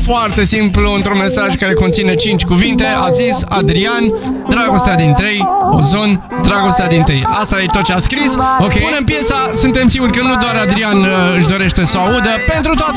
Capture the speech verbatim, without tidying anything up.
foarte simplu, într-un mesaj care conține cinci cuvinte. A zis Adrian, dragostea din tăi, Ozon, dragostea din tăi. Asta e tot ce a scris. Ok. Punem piesa, suntem siguri că nu doar Adrian uh, își dorește să o audă. Pentru toată